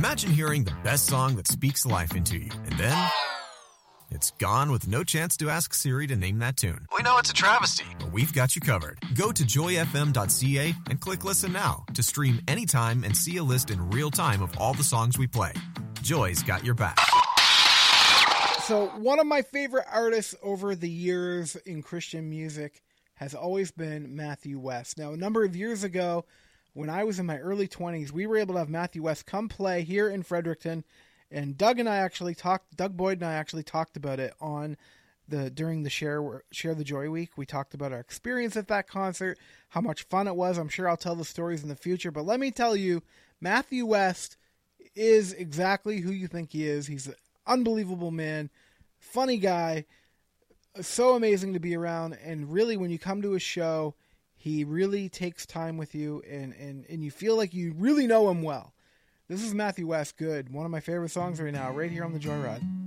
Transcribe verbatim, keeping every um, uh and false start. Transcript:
Imagine hearing the best song that speaks life into you, and then it's gone with no chance to ask Siri to name that tune. We know it's a travesty, but we've got you covered. Go to joy f m dot c a and click Listen Now to stream anytime and see a list in real time of all the songs we play. Joy's got your back. So one of my favorite artists over the years in Christian music has always been Matthew West. Now, a number of years ago, when I was in my early twenties, we were able to have Matthew West come play here in Fredericton, and Doug and I actually talked, Doug Boyd and I actually talked about it on the, during the Share, Share the Joy Week. We talked about our experience at that concert, how much fun it was. I'm sure I'll tell the stories in the future, but let me tell you, Matthew West is exactly who you think he is. He's an unbelievable man, funny guy, so amazing to be around, and really when you come to his show, he really takes time with you, and, and, and you feel like you really know him well. This is Matthew West, Good, one of my favorite songs right now, right here on The Joyride.